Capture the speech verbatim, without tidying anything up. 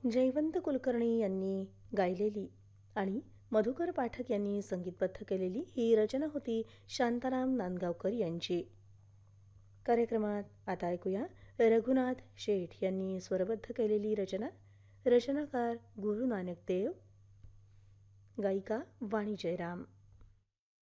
जयवंत कुलकर्णी यांनी गायलेली आणि मधुकर पाठक यांनी संगीतबद्ध केलेली ही रचना होती शांताराम नांदगावकर यांची. कार्यक्रमात आता ऐकूया रघुनाथ शेठ यांनी स्वरबद्ध केलेली रचना. रचनाकार गुरु नानक देव, गायिका वाणी जयराम.